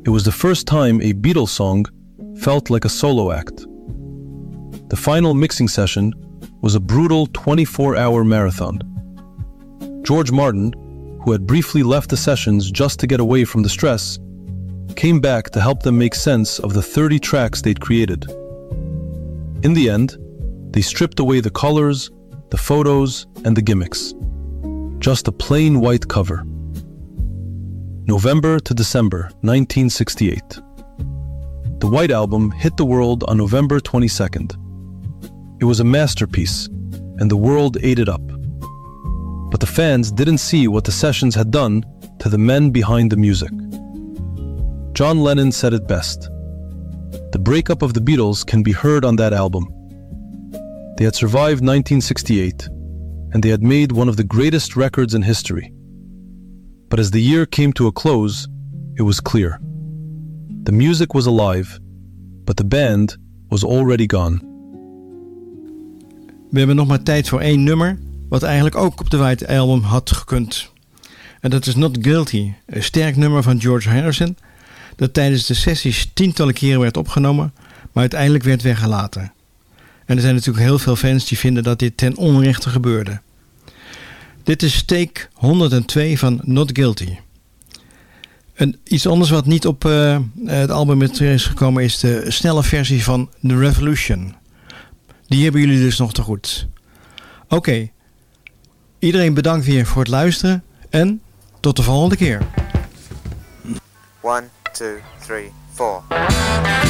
It was the first time a Beatles song felt like a solo act. The final mixing session was a brutal 24-hour marathon. George Martin, who had briefly left the sessions just to get away from the stress, came back to help them make sense of the 30 tracks they'd created. In the end, they stripped away the colors, the photos, and the gimmicks. Just a plain white cover. November to December 1968. The White Album hit the world on November 22nd. It was a masterpiece, and the world ate it up. But the fans didn't see what the sessions had done to the men behind the music. John Lennon said it best. The breakup of the Beatles can be heard on that album. They had survived 1968, and they had made one of the greatest records in history. But as the year came to a close, it was clear. The music was alive, but the band was already gone. We hebben nog maar tijd voor 1 nummer, wat eigenlijk ook op de White Album had gekund. En dat is Not Guilty, een sterk nummer van George Harrison, dat tijdens de sessies tientallen keren werd opgenomen, maar uiteindelijk werd weggelaten. En er zijn natuurlijk heel veel fans die vinden dat dit ten onrechte gebeurde. Dit is take 102 van Not Guilty. Iets anders wat niet op het album is gekomen is de snelle versie van The Revolution. Die hebben jullie dus nog te goed. Oké. Iedereen bedankt weer voor het luisteren en tot de volgende keer. 1, 2, 3, 4